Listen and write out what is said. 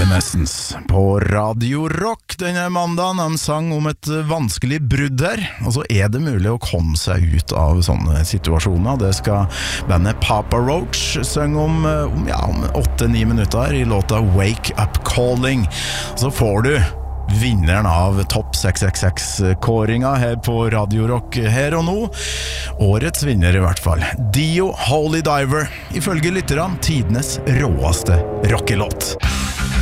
Evanescence på Radio Rock denne mandagen. Han sang om et vanskelig brudd her, og så det mulig å komme seg ut av sånne situasjoner. Det skal bandet Papa Roach synge om 8-9 minutter i låta Wake Up Calling. Så får du vinneren av Topp 666-kåringa her på Radio Rock her og nå. Årets vinner i hvert fall. Dio Holy Diver, ifølge lytterne tidenes råeste rockelåt.